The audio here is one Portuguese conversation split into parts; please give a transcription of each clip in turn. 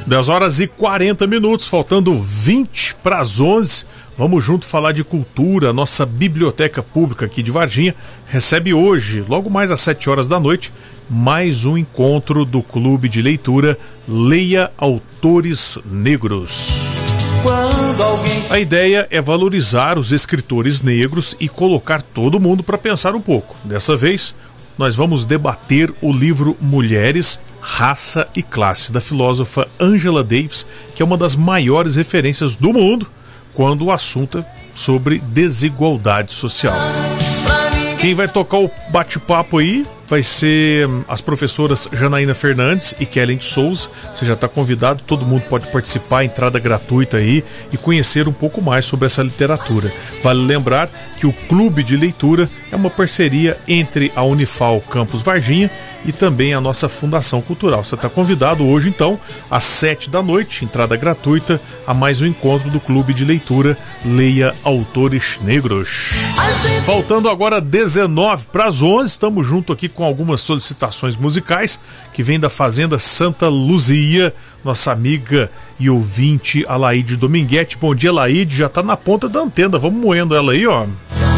10h40, faltando 20 para as 11. Vamos junto falar de cultura. Nossa biblioteca pública aqui de Varginha recebe hoje, logo mais às 7 horas da noite, mais um encontro do Clube de Leitura Leia Autores Negros. A ideia é valorizar os escritores negros e colocar todo mundo para pensar um pouco. Dessa vez, nós vamos debater o livro Mulheres, Raça e Classe, da filósofa Angela Davis, que é uma das maiores referências do mundo quando o assunto é sobre desigualdade social. Quem vai tocar o bate-papo aí vai ser as professoras Janaína Fernandes e Kellen de Souza. Você já está convidado, todo mundo pode participar, entrada gratuita aí e conhecer um pouco mais sobre essa literatura. Vale lembrar que o Clube de Leitura é uma parceria entre a Unifal Campus Varginha e também a nossa Fundação Cultural. Você está convidado hoje então, às 7 da noite, entrada gratuita, a mais um encontro do Clube de Leitura Leia Autores Negros. Faltando agora 19 para as 11, estamos junto aqui com algumas solicitações musicais que vem da Fazenda Santa Luzia, nossa amiga e ouvinte Alaide Dominguete. Bom dia, Alaide, já tá na ponta da antena, vamos moendo ela aí, ó.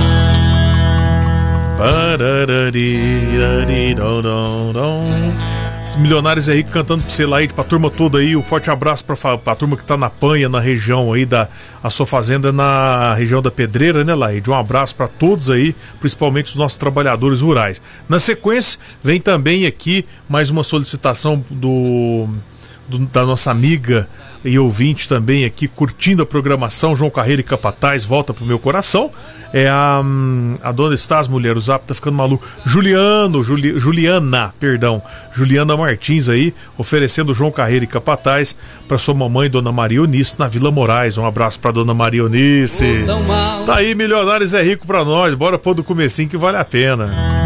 Os Milionários aí cantando pra você, Laide, pra turma toda aí. Um forte abraço pra turma que tá na Panha, na região aí a sua fazenda na região da Pedreira, né, Laide? Um abraço pra todos aí, principalmente os nossos trabalhadores rurais. Na sequência, vem também aqui mais uma solicitação da nossa amiga e ouvinte também aqui, curtindo a programação, João Carreiro e Capataz, Volta Pro Meu Coração. É a dona Estás, mulher, o zap tá ficando maluco. Juliana Martins aí, oferecendo João Carreiro e Capataz pra sua mamãe, Dona Maria Eunice, na Vila Moraes. Um abraço pra Dona Maria Eunice. Tá aí, Milionários é rico pra nós, bora pôr do comecinho que vale a pena.